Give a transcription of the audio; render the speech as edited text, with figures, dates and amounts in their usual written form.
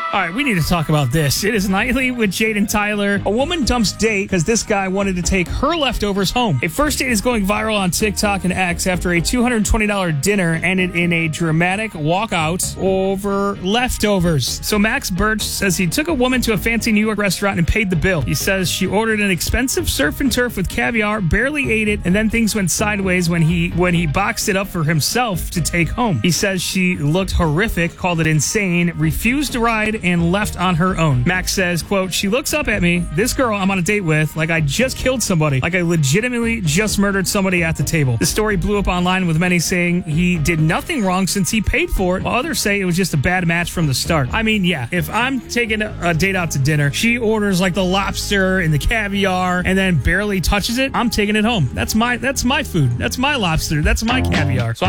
All right, we need to talk about this. It is Nightly with Jade and Tyler. A woman dumps date because this guy wanted to take her leftovers home. A first date is going viral on TikTok and X after a $220 dinner ended in a dramatic walkout over leftovers. So Max Birch says he took a woman to a fancy New York restaurant and paid the bill. He says she ordered an expensive surf and turf with caviar, barely ate it, and then things went sideways when he boxed it up for himself to take home. He says she looked horrific, called it insane, refused to ride, and left on her own. Max says, quote, "She looks up at me, this girl I'm on a date with, like I just killed somebody, like I legitimately just murdered somebody at the table." The story blew up online with many saying he did nothing wrong since he paid for it, while others say it was just a bad match from the start. I mean, yeah, if I'm taking a date out to dinner, she orders like the lobster and the caviar and then barely touches it, I'm taking it home. That's my food. That's my lobster. That's my caviar. So